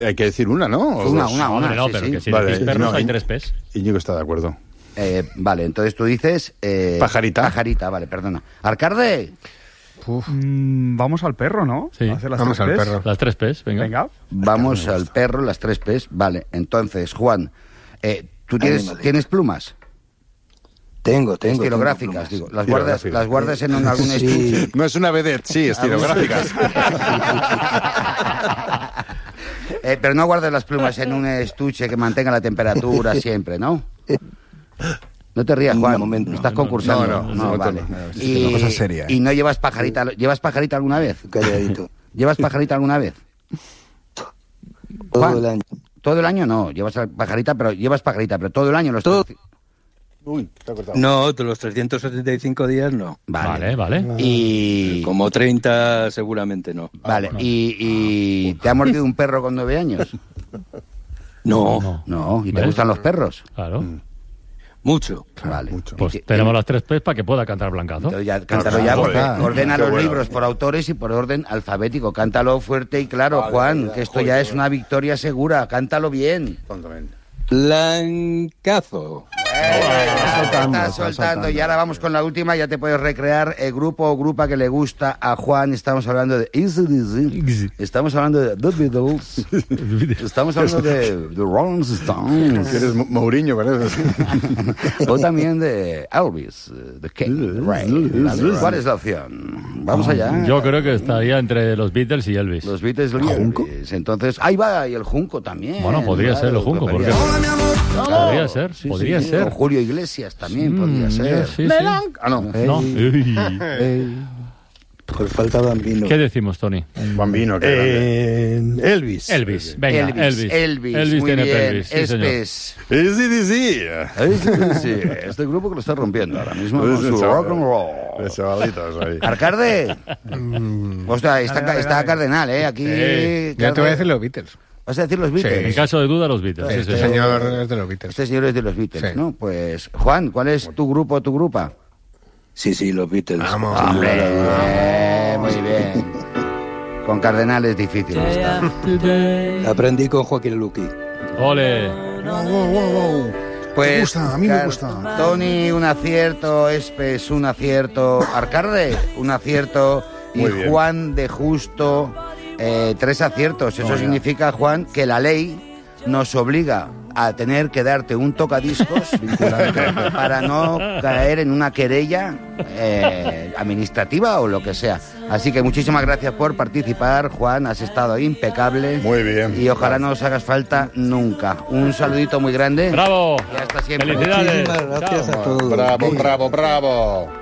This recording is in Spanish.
Hay que decir una, ¿no? Una, Hombre, no, sí, pero sí. que si Vale, decís perros no, hay 3 P's. Íñigo está de acuerdo. Vale, entonces tú dices... Pajarita. Pajarita, vale, perdona. Arcarde. Vamos al perro, ¿no? Sí. A hacer las Vamos 3 al P's. perro. Las 3 P's, venga. Venga. Vamos al perro, las 3 P's. Vale, entonces, Juan, ¿tú tienes plumas? Tengo. Estilográficas, digo. ¿Las guardas en algún Sí. estuche? No es una vedette, sí, estilográficas. Pero no guardes las plumas en un estuche que mantenga la temperatura siempre, ¿no? No te rías, Juan. De momento no. Estás concursando. No, vale. no. Y, una cosa seria, ¿eh? ¿Y no llevas pajarita? ¿Llevas pajarita alguna vez? Calladito. ¿Llevas pajarita alguna vez? Todo Juan, el año. Todo el año no. Llevas pajarita, pero todo el año. Uy, te ha cortado. No, de los 375 días no. Vale. Y... Como 30 seguramente no. Vale, bueno. ¿Y te ha mordido un perro con 9 años? No, No, ¿y te ¿Ves? gustan los perros? Claro. mucho. Vale. mucho. Pues Y- tenemos las 3 P's para que pueda cantar Blancazo. Entonces ya, cántalo ya, Joder, porque ordena qué los bueno. libros por autores y por orden alfabético. Cántalo fuerte y claro, Juan, que esto ya es una victoria segura. Cántalo bien. Tontamente. Blancazo. Está soltando. Y ahora vamos con la última. Ya te puedes recrear el grupo o grupa que le gusta a Juan. Estamos hablando de AC/DC. Estamos hablando de The Beatles. Estamos hablando de The Rolling Stones. Eres Mourinho con eso. O también de Elvis, The King, Ray. ¿Vale? ¿Cuál es la opción? Vamos allá. Yo creo que estaría entre los Beatles y Elvis. Los Beatles, los Elvis. Entonces, ahí va, y el Junco también. Bueno, podría ser el Junco, podría porque- ser. Podría ser, Sí, podría sí, ser. o Julio Iglesias también podría ser. Sí, sí. Ah, no. No. Uy. Pues falta Bambino. ¿Qué decimos, Tony? Bambino, que Elvis. Elvis. Venga, Elvis. Elvis, muy tiene bien. pelvis. Sí, señor. AC/DC. Este grupo que lo está rompiendo ahora mismo Es con el su chaval. rock and roll. Los chavalitos ahí. Arcarde. Hostia, está cardenal, ¿eh? Aquí... Yo te voy a decir los Beatles. ¿Vas a decir los Beatles? En caso de duda, los Beatles. Sí, Este sí. señor es de los Beatles. Este señor es de los Beatles, Sí. ¿no? Pues, Juan, ¿cuál es tu grupo o tu grupa? Sí, los Beatles. Vamos. Sin lugar a dudas. Muy bien. Con Cardenal es difícil estar. Aprendí con Joaquín Luqui. Ole. Pues, Me gusta, a mí me gusta. Tony, un acierto. Espes, un acierto. Arcarde, un acierto. Y Muy bien. Juan de Justo, 3 aciertos. Eso significa, Juan, que la ley nos obliga a tener que darte un tocadiscos para no caer en una querella administrativa o lo que sea. Así que muchísimas gracias por participar, Juan, has estado impecable. Muy bien. Y ojalá no os hagas falta nunca. Un saludito muy grande. Bravo. Y hasta siempre. Felicidades. Muchísimas gracias Chao. a todos. Bravo, bravo, bravo.